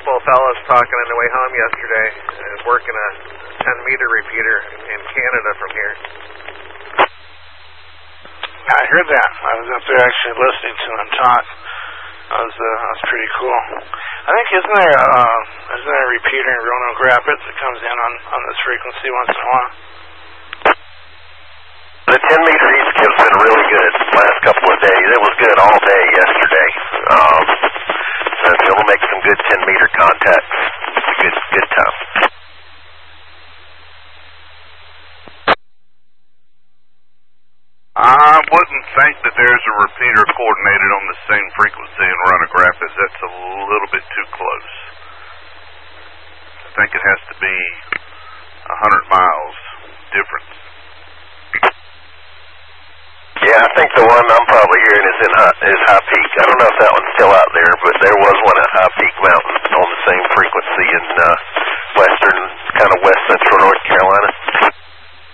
couple of fellas talking on the way home yesterday, working a 10-meter repeater in Canada from here. I heard that. I was up there actually listening to them talk. That was pretty cool. I think isn't there a repeater in Roanoke Rapids that comes in on this frequency once in a while? The 10-meter east has been really good the last couple of days. It was good all day yesterday. So it'll make some good 10-meter contacts. It's a good time. I wouldn't think that there's a repeater coordinated on the same frequency in Roanoke Rapids. That's a little bit too close. I think it has to be 100 miles difference. Yeah, I think the one I'm probably hearing is High Peak. I don't know if that one's still out there, but there was one at High Peak Mountain on the same frequency in